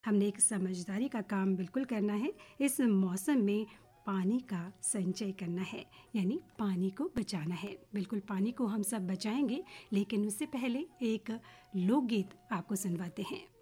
हमने एक समझदारी का काम बिल्कुल करना है। इस मौसम में पानी का संचय करना है, यानी पानी को बचाना है। बिल्कुल पानी को हम सब बचाएंगे, लेकिन उससे पहले एक लोकगीत आपको सुनवाते हैं।